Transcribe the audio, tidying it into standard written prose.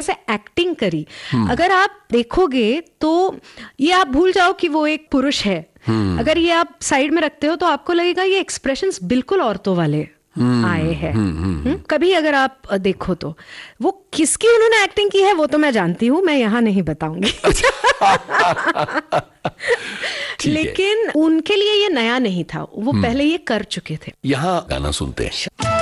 से एक्टिंग करी, अगर आप देखोगे तो ये आप भूल जाओ कि वो एक पुरुष है। अगर ये आप साइड में रखते हो तो आपको लगेगा ये एक्सप्रेशंस बिल्कुल औरतों वाले आए हैं। कभी अगर आप देखो तो वो किसकी उन्होंने एक्टिंग की है वो तो मैं जानती हूँ, मैं यहाँ नहीं बताऊंगी। लेकिन उनके लिए ये नया नहीं था, वो पहले ये कर चुके थे। यहाँ गाना सुनते हैं।